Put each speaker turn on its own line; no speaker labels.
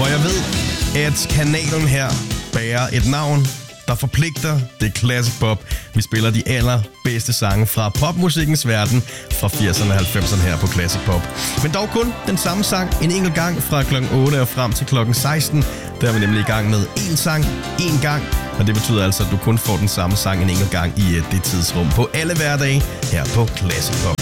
Og jeg ved, at kanalen her bærer et navn, der forpligter. Det er Classic Pop. Vi spiller de allerbedste sange fra popmusikkens verden fra 80'erne og 90'erne her på Classic Pop. Men dog kun den samme sang en enkelt gang fra klokken 8 og frem til klokken 16. Der er vi nemlig i gang med én sang, én gang. Og det betyder altså, at du kun får den samme sang en enkelt gang i det tidsrum på alle hverdage her på Classic Pop.